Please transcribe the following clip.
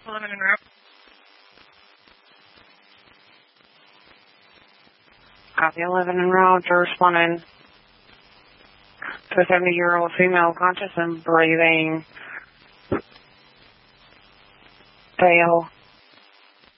11 en route. Copy 11 en route. You're responding to a 70-year-old female conscious and breathing. Fail.